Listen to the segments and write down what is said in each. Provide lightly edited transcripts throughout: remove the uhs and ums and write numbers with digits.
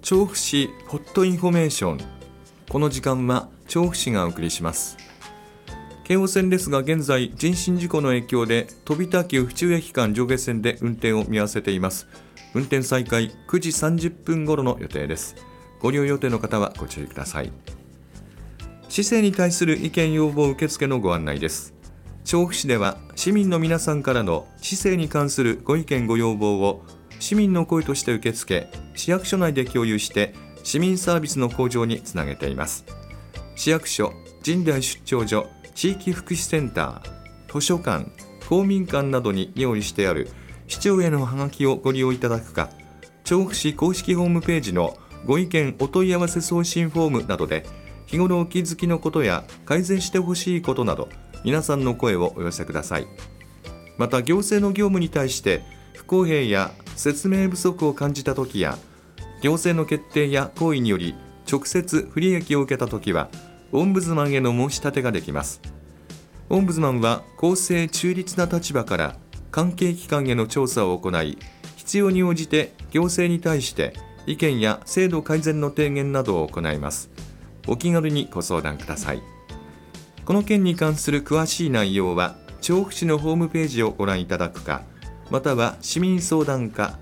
調布市ホットインフォメーション。この時間は調布市がお送りします。京王線ですが、現在人身事故の影響で飛田急府中駅間上下線で運転を見合わせています。運転再開9時30分頃の予定です。ご利用予定の方はご注意ください。市政に対する意見要望受付のご案内です。調布市では市民の皆さんからの市政に関するご意見ご要望を市民の声として受け付け、市役所内で共有して市民サービスの向上につなげています。市役所、神代出張所、地域福祉センター、図書館、公民館などに用意してある市長へのハガキをご利用いただくか、調布市公式ホームページのご意見お問い合わせ送信フォームなどで日頃お気づきのことや改善してほしいことなど皆さんの声をお寄せください。また行政の業務に対して不公平や説明不足を感じたときや、行政の決定や行為により直接不利益を受けたときは、オンブズマンへの申し立てができます。オンブズマンは公正中立な立場から関係機関への調査を行い、必要に応じて行政に対して意見や制度改善の提言などを行います。お気軽にご相談ください。この件に関する詳しい内容は調布市のホームページをご覧いただくか、または市民相談課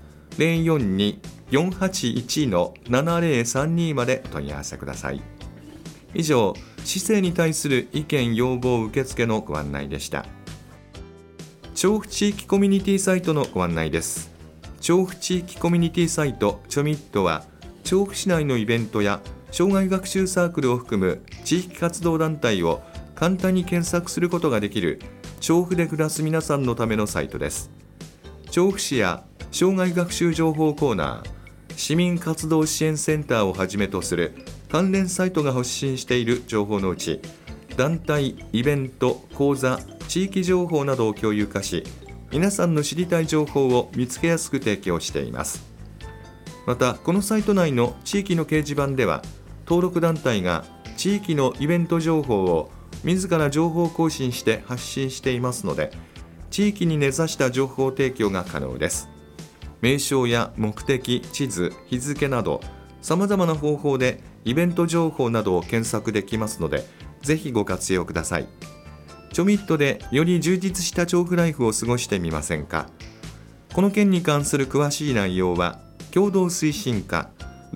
042-481-7032 まで問い合わせください。以上、市政に対する意見要望受付のご案内でした。調布地域コミュニティサイトのご案内です。調布地域コミュニティサイトチョミットは、調布市内のイベントや障害学習サークルを含む地域活動団体を簡単に検索することができる調布で暮らす皆さんのためのサイトです。調布市や障害学習情報コーナー、市民活動支援センターをはじめとする関連サイトが発信している情報のうち、団体、イベント、講座、地域情報などを共有化し、皆さんの知りたい情報を見つけやすく提供しています。また、このサイト内の地域の掲示板では、登録団体が地域のイベント情報を自ら情報更新して発信していますので、地域に根ざした情報提供が可能です。名称や目的、地図、日付などさまざまな方法でイベント情報などを検索できますので、ぜひご活用ください。チョミットでより充実した調布ライフを過ごしてみませんか。この件に関する詳しい内容は共同推進課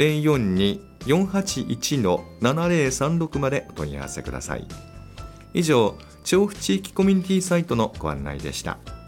042-481-7036 までお問い合わせください。以上、調布地域コミュニティサイトのご案内でした。